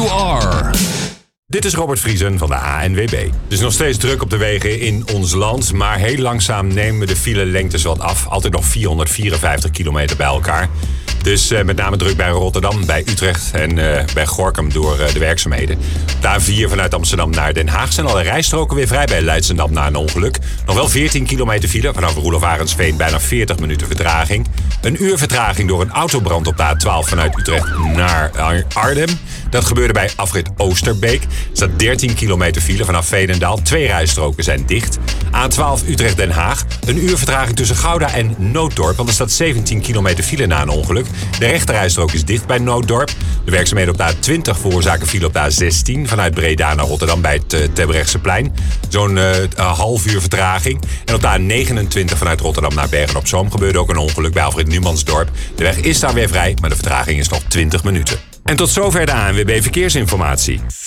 You Are. Dit is Robert Vriesen van de ANWB. Het is nog steeds druk op de wegen in ons land, maar heel langzaam nemen de filelengtes wat af. Altijd nog 454 kilometer bij elkaar. Dus met name druk bij Rotterdam, bij Utrecht en bij Gorinchem door de werkzaamheden. De A4 vanuit Amsterdam naar Den Haag zijn alle rijstroken weer vrij bij Leidschendam na een ongeluk. Nog wel 14 kilometer file, vanaf Roelof Arendsveen bijna 40 minuten vertraging. Een uur vertraging door een autobrand op de A12 vanuit Utrecht naar Arnhem. Dat gebeurde bij afrit Oosterbeek. Er staat 13 kilometer file vanaf Veenendaal. 2 rijstroken zijn dicht. A12 Utrecht-Den Haag. Een uur vertraging tussen Gouda en Nooddorp. Want er staat 17 kilometer file na een ongeluk. De rechterrijstrook is dicht bij Nooddorp. De werkzaamheden op de A20 veroorzaken file op de A16. Vanuit Breda naar Rotterdam bij het Terbrechtseplein. Zo'n half uur vertraging. En op de A29 vanuit Rotterdam naar Bergen-op-Zoom gebeurde ook een ongeluk bij Alfred Numansdorp. De weg is daar weer vrij, maar de vertraging is nog 20 minuten. En tot zover de ANWB Verkeersinformatie.